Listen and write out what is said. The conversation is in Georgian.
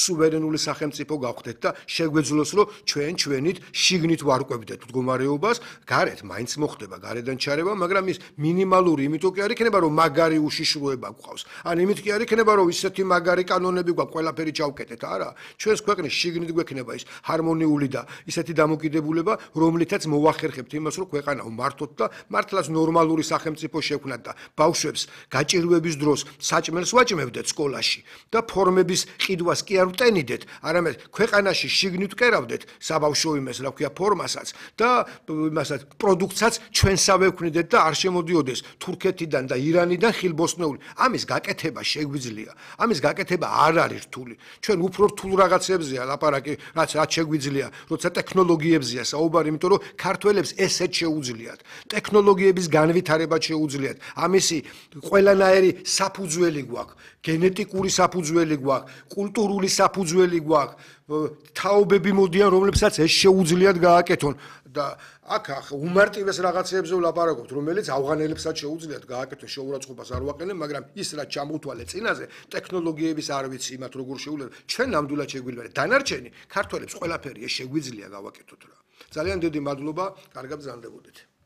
სუვერენული სახელმწიფო გავხდეთ და შეგვეძლოს რომ ჩვენით შიგნით ვარკვევდეთ მდგომარეობას, გარეთ მაინც მოხდება გარედან ჩარევა, მაგრამ ის მინიმალური იმიტომ კი არ იქნება რომ მაგარი უშიშროება გვყავს. ან იმით კი არ იქნება რომ ისეთი მაგარი კანონები გვაქვს, ყველაფერი ჩავკეტეთ, არა. ჩვენს ქვეყნის შიგნით გვექნება ის ჰარმონიული და ისეთი დამოკიდებულება, რომლითაც მოვახერხებთ იმას, რომ ქვეყანა ვმართოთ და მართლაც ნორმალური სახელმწიფო შევქმნათ და ბავშვებს გაჭირვების დროს საჭმელს ვაჭმევდეთ სკოლაში და ფორმების ყიდვას კი არ ვტენიდეთ, არამედ ქვეყანაში შიგნით ვკერავდეთ საბავშვო იმას, რა ქვია, ფორმასაც და იმასაც პროდუქტსაც ჩვენსავე ვქნიდეთ და არ შემოდიოდეს თურქეთიდან და ირანიდან ხილბოსტნეული. ამის გაკეთება შეგვიძლია. ამის გაკეთება არ არის რთული. ჩვენ უფრო რთულ რაღაცებზეა ლაპარაკი, რაც შეგვიძლია, როცა ტექნოლოგიებზეა საუბარი, იმიტომ რომ ქართველებს ესეც შეუძლიათ. ტექნოლოგიების განვითარება შეუძლიათ. ამისი ყველანაირი საფუძველი გვაქვს, გენეტიკური საფუძველი გვაქვს, კულტურული საფუძველი გვაქვს, თაობები მოდიან, რომლებსაც ეს შეუძლიათ გააკეთონ და აქ უმარტივეს რაღაცებზე ვლაპარაკობთ, რომელიც ავღანელებსაც შეუძლიათ გააკეთონ, შეურაცხყოფას არ ვაყენებ, მაგრამ ის რაც ჩამოთვალე წინაზე, ტექნოლოგიების არ ვიცი იმათ როგორ შეუძლია, ჩვენ ნამდვილად შეგვიძლია. დანარჩენი ქართველებს ყველაფერი ეს შეგვიძლია გავაკეთოთ რა. ძალიან დიდი მადლობა, კარგად ბრძანდებოდეთ.